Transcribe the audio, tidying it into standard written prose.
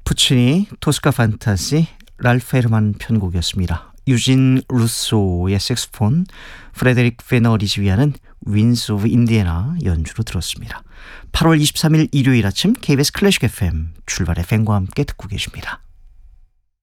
푸치니, 토스카 판타지, 랄프 헤르만 편곡이었습니다. 유진 루소의 색소폰, 프레데릭 페너리지위아는 윈스 오브 인디애나 연주로 들었습니다. 8월 23일 일요일 아침 KBS 클래식 FM 출발의 팬과 함께 듣고 계십니다.